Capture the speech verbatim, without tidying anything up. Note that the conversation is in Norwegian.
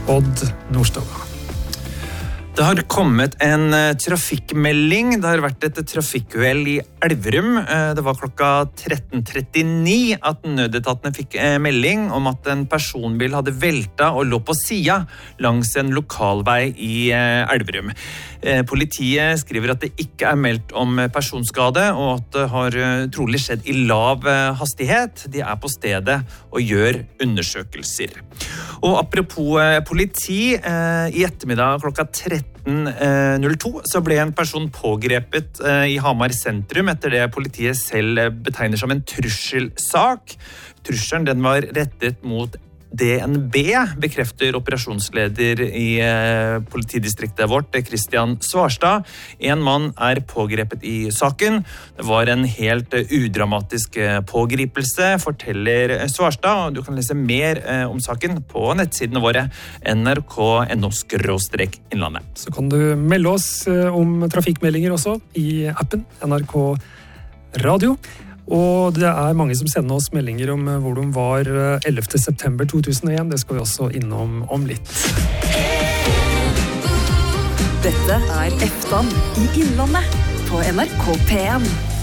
Odd Nordstoga. Det har kommet en trafikkmelding. Det har vært et trafikkuhell i Elverum. Det var klokka tretten trettini at nødetatene fikk melding om at en personbil hadde velta og lå på sida langs en lokalvei i Elverum. Politiet skriver at det ikke er meldt om personskade, og at det har trolig skjedd i lav hastighet. De er på stedet og gjør undersøkelser. Og apropos politi, i ettermiddag klokka tretten null to så ble en person pågrepet i Hamar sentrum etter det politiet selv betegner som en trusselsak. Trusselen den var rettet mot D N B, bekrefter operasjonsleder i politidistriktet vårt, Kristian Svarstad. En mann er pågrepet i saken. Det var en helt udramatisk pågripelse, forteller Svarstad. Du kan lese mer om saken på nettsidene våre N R K punktum N O skråstrek innlandet. Så kan du melde oss om trafikkmeldinger også i appen N R K Radio. Og det er mange som sender oss meldinger om hvor de var ellevte september to tusen og en. Det skal vi også innom om litt. Dette er Eftan i Innlandet på N R K P en.